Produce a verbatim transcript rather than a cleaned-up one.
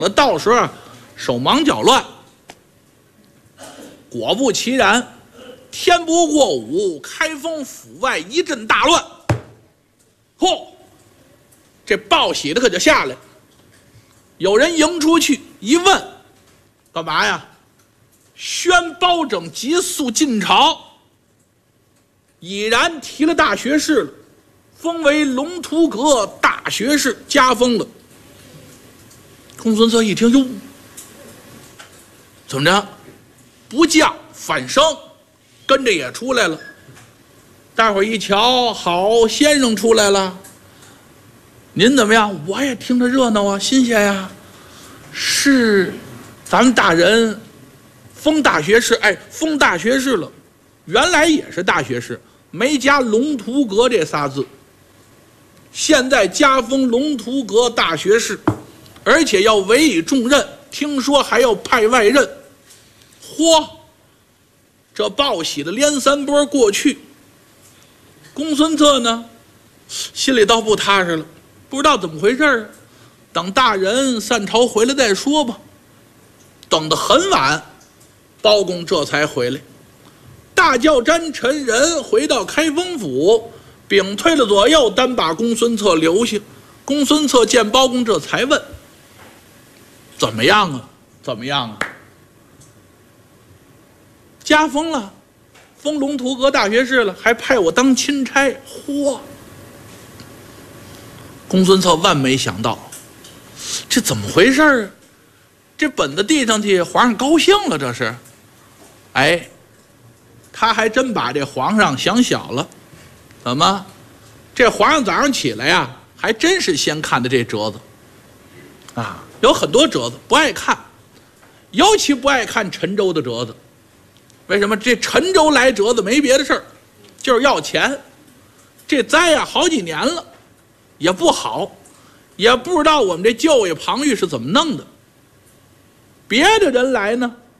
那到时候手忙脚乱。果不其然，天不过午，开封府外一阵大乱。嚯，这报喜的可就下来，有人迎出去一问，干嘛呀？宣包拯急速进朝，已然提了大学士了，封为龙图阁大学士，加封了。公孙策一听，哟，怎么着？不降反升，跟着也出来了。大伙儿一瞧，好，先生出来了。您怎么样？我也听着热闹啊，新鲜呀。是，咱们大人封大学士，哎，封大学士了。原来也是大学士，没加龙图阁这仨字。现在加封龙图阁大学士，而且要委以重任，听说还要派外任。嚯，这报喜的连三波过去，公孙策呢，心里倒不踏实了，不知道怎么回事啊。等大人散朝回来再说吧。等得很晚，包公这才回来，大叫詹陈人回到开封府，屏退了左右，单把公孙策留下。公孙策见包公，这才问：怎么样啊？怎么样啊？加封了，封龙图阁大学士了，还派我当钦差。嚯！公孙策万没想到，这怎么回事啊？这本子递上去，皇上高兴了，这是。哎，他还真把这皇上想小了。怎么？这皇上早上起来呀、啊，还真是先看的这折子啊，有很多折子不爱看，尤其不爱看陈州的折子。为什么？这陈州来折子没别的事儿，就是要钱。这灾呀、啊、好几年了，也不好，也不知道我们这舅爷庞玉是怎么弄的。别的人来呢，